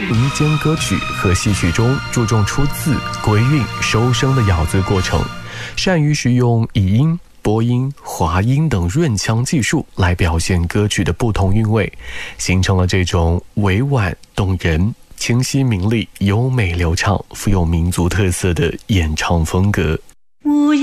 民间歌曲和戏曲中注重出字、归韵、收声的咬字过程，善于使用倚音、播音、滑音等润腔技术来表现歌曲的不同韵味，形成了这种委婉动人、清晰明丽、优美流畅、富有民族特色的演唱风格。